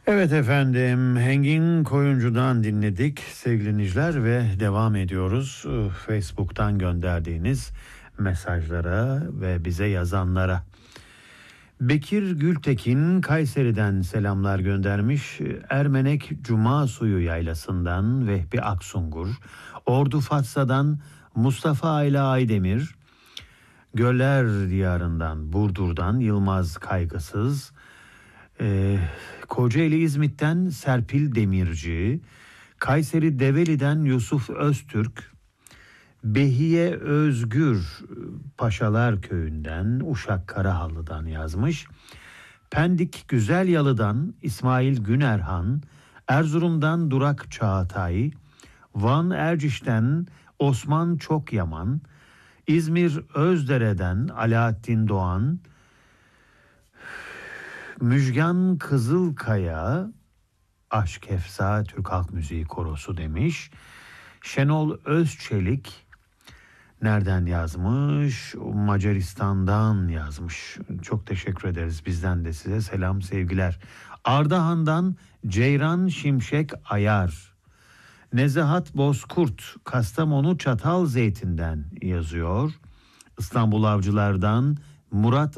Evet efendim, Engin Koyuncu'dan dinledik sevgili dinleyiciler ve devam ediyoruz Facebook'tan gönderdiğiniz mesajlara ve bize yazanlara. Bekir Gültekin Kayseri'den selamlar göndermiş. Ermenek Cuma Suyu Yaylası'ndan Vehbi Aksungur, Ordu Fatsa'dan Mustafa Ayla Aydemir, Göller Diyarı'ndan Burdur'dan Yılmaz Kaygısız, ee, Kocaeli İzmit'ten Serpil Demirci, Kayseri Develi'den Yusuf Öztürk, Behiye Özgür Paşalar Köyü'nden Uşak Karahalı'dan yazmış. Pendik Güzelyalı'dan İsmail Günerhan, Erzurum'dan Durak Çağatay, Van Erciş'ten Osman Çokyaman, İzmir Özdere'den Alaaddin Doğan, Müjgan Kızılkaya, Aşk Efsa Türk Halk Müziği Korosu demiş. Şenol Özçelik nereden yazmış? Macaristan'dan yazmış. Çok teşekkür ederiz. Bizden de size selam sevgiler. Ardahan'dan Ceyran Şimşek Ayar. Nezahat Bozkurt Kastamonu Çatalzeytin'den yazıyor. İstanbul Avcılar'dan Murat